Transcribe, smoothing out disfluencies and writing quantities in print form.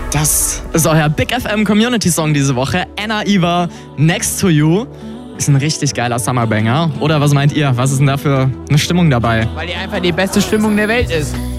Das ist euer Big FM Community Song diese Woche. Anna Eva, Next to You. Ist ein richtig geiler Summerbanger. Oder was meint ihr? Was ist denn da für eine Stimmung dabei? Weil die einfach die beste Stimmung der Welt ist.